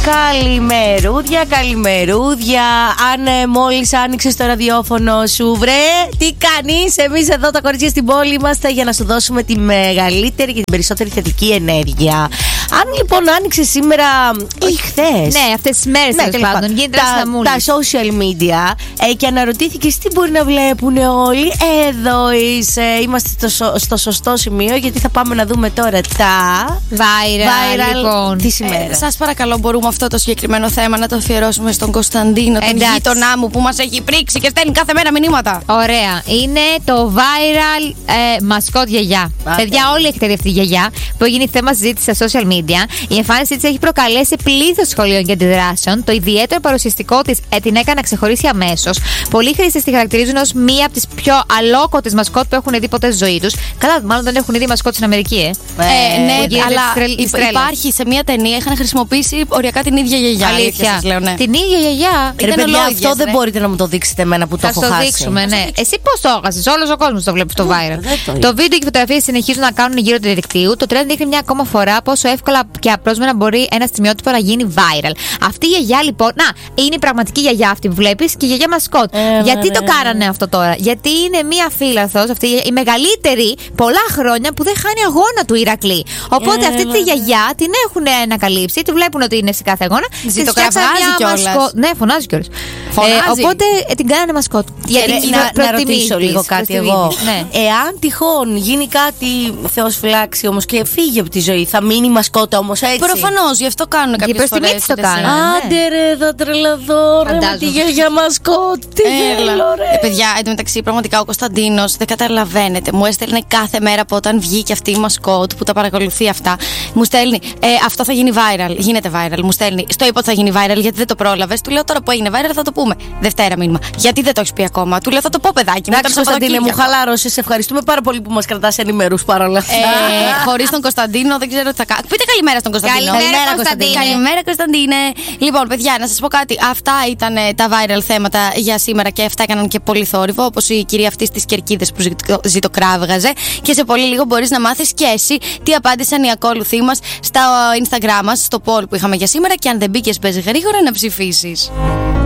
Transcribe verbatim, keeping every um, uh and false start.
Καλημερούδια, καλημερούδια. Αν ε, μόλις άνοιξες το ραδιόφωνο σου, βρε, τι κάνεις? Εμείς εδώ τα κορίτσια στην πόλη είμαστε για να σου δώσουμε τη μεγαλύτερη και την περισσότερη θετική ενέργεια. Αν λοιπόν άνοιξε σήμερα ή χθες, ναι, αυτές τις μέρες ναι, τέλος πάντων, γίνεται τα, τα social media ε, και αναρωτήθηκες τι μπορεί να βλέπουν όλοι, εδώ είσαι. Είμαστε στο, στο σωστό σημείο, γιατί θα πάμε να δούμε τώρα τα viral, viral λοιπόν. της ημέρας. Ε, σας παρακαλώ, μπορούμε αυτό το συγκεκριμένο θέμα να το αφιερώσουμε στον Κωνσταντίνο, τον Εντάξει. γείτονά μου που μας έχει πρίξει και στέλνει κάθε μέρα μηνύματα. Ωραία. Είναι το viral ε, μασκότ γιαγιά. Άτε. Παιδιά, όλοι έχετε δει αυτή τη γιαγιά που έχει γίνει θέμα συζήτηση στα social media. Η εμφάνισή της έχει προκαλέσει πλήθος σχολείων και αντιδράσεων. Το ιδιαίτερο παρουσιαστικό της ε, την έκανε να ξεχωρίσει αμέσως. Πολλοί χρήστες τη χαρακτηρίζουν ως μία από τις πιο αλόκοτες μασκότ που έχουν δει ποτέ στη ζωή τους. Καλά, μάλλον δεν έχουν δει μασκότ στην Αμερική, ε. Ε, ναι, αλλά στρελ, υπ, υπάρχει σε μία ταινία, είχαν χρησιμοποιήσει οριακά την ίδια γιαγιά. Αλήθεια. Σας λέω, ναι. Την ίδια γιαγιά. Ρε παιδιά, ολόγιες, αυτό δεν ρε. μπορείτε να μου το δείξετε εμένα που το Θα έχω το χάσει. δείξουμε, ναι. Εσύ πώς το έχασες? Όλος ο κόσμος το βλέπει στο viral. το Το βίντεο και οι φωτογραφίες συνεχίζουν να κάνουν γύρω του διαδικτύου. Το trend δείχνει μια ακόμα φορά πόσο εύκολα και απρόσμενα μπορεί ένα στιγμιότυπο να γίνει viral. Αυτή η γιαγιά λοιπόν, να, είναι η πραγματική γιαγιά αυτή που βλέπεις και η γιαγιά μασκότ. Ε, Γιατί ναι, το ναι, κάνανε αυτό τώρα? Γιατί είναι μια φίλαθος, αυτή η μεγαλύτερη πολλά χρόνια που δεν χάνει αγώνα του Ηρακλή. Οπότε Ε, αυτή τη γιαγιά την έχουν ανακαλύψει, τη βλέπουν ότι είναι σε κάθε αγώνα. Ζει, της το φτιάξανε κραυγάζει μια κιόλας. μασκότ. Ναι, φωνάζει κιόλας. Φωνάζει. Ε, οπότε ε, την κάνανε μασκότ. Γιατί την να, να προτιμής ρωτήσω της, λίγο κάτι προς τη εγώ. Βίνη. Ναι. Εάν τυχόν γίνει κάτι, Θεός φυλάξει όμως, και φύγει από τη ζωή, θα μείνει μασκότα όμως έτσι? Προφανώς, γι' αυτό κάνουν κάποιες προς τιμή φορές. της το φαντασία. κάνουν. Άντε ρε, θα τρελαθώ ρε με τη Φαντάζομαι. γιαγιά μασκότ. Τι Έλα. θέλω ρε. Ε, παιδιά, εν τω μεταξύ, πραγματικά ο Κωνσταντίνος δεν καταλαβαίνετε. Μου έστελνε κάθε μέρα από όταν βγήκε αυτή η μασκότ που τα παρακολουθεί αυτά. Μου στέλνει, ε, αυτό θα γίνει viral. Γίνεται viral. Μου στέλνει, στο είπα ότι θα γίνει viral γιατί δεν το πρόλαβε. Του λέω τώρα που έγινε viral θα το πούμε. Δευτέρα μήνυμα. Γιατί δεν το έχει πει ακόμα? Του λέω θα το πω, παιδάκι μου. Εντάξει, Κωνσταντίνε, μου χαλάρωσες. Ευχαριστούμε πάρα πολύ που μας κρατάς ενημερούς παρόλα αυτά. Ε, Χωρίς τον Κωνσταντίνο δεν ξέρω τι θα κάνω. Πείτε καλημέρα στον Κωνσταντίνο. Καλημέρα, Κωνσταντίνε. Καλημέρα, Κωνσταντίνε. Λοιπόν, παιδιά, να σας πω κάτι. Αυτά ήταν ε, τα viral θέματα για σήμερα και αυτά έκαναν και πολύ θόρυβο. Όπως η κυρία αυτή στις Κερκίδες που ζητο- ζητοκράβγαζε. Και σε πολύ λίγο μπορείς να μάθεις και εσύ τι απάντησαν οι ακόλουθοί μας στα Instagram μας, στο poll που είχαμε για σήμερα. Και αν δεν μπήκες, παίζει γρήγορα να ψηφίσεις.